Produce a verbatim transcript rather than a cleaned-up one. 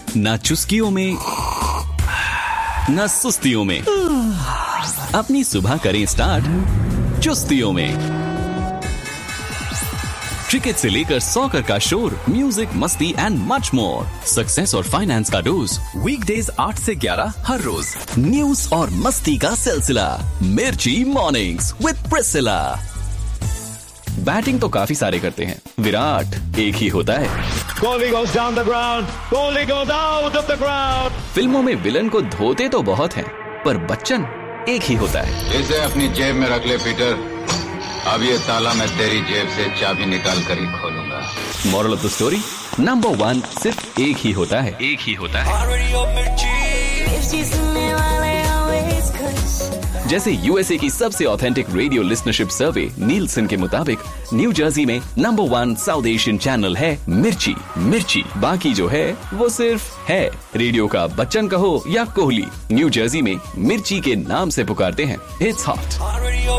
ना चुस्कियों में, ना सुस्तियों में, अपनी सुबह करें स्टार्ट चुस्तियों में। क्रिकेट से लेकर सॉकर का शोर, म्यूजिक, मस्ती एंड मच मोर। सक्सेस और फाइनेंस का डोज, वीकडेज आठ से ग्यारह हर रोज। न्यूज और मस्ती का सिलसिला, मिर्ची मॉर्निंग्स विद प्रिसिला। बैटिंग तो काफी सारे करते हैं, विराट एक ही होता है। Kohli goes down the ground, Kohli goes out of the ground. फिल्मों में विलन को धोते तो बहुत हैं, पर बच्चन एक ही होता है। इसे अपनी जेब में रख ले पीटर, अब ये ताला मैं तेरी जेब से चाबी निकाल कर ही खोलूंगा। Moral of the story, number one सिर्फ एक ही होता है, एक ही होता है। जैसे यूएसए की सबसे ऑथेंटिक रेडियो लिसनरशिप सर्वे नीलसन के मुताबिक न्यू जर्सी में number one south Asian channel है मिर्ची। मिर्ची बाकी जो है वो सिर्फ है। रेडियो का बच्चन कहो या कोहली, न्यू जर्सी में मिर्ची के नाम से पुकारते हैं। It's hot.